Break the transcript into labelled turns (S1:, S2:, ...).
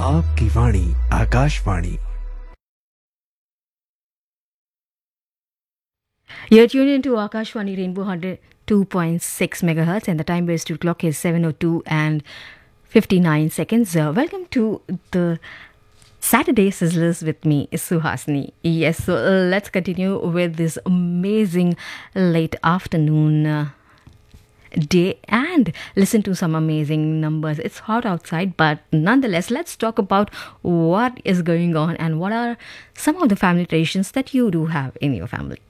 S1: आपकी वाणी Akashvani.
S2: You're tuned into Akashwani Rainbow 102.6 megahertz, and the time based to clock is 7:02 and 59 seconds. Welcome to the Saturday Sizzlers with me, Suhasini. Yes, so let's continue with this amazing late afternoon day and listen to some amazing numbers. It's hot outside, but nonetheless, let's talk about what is going on and what are some of the family traditions that you do have in your family.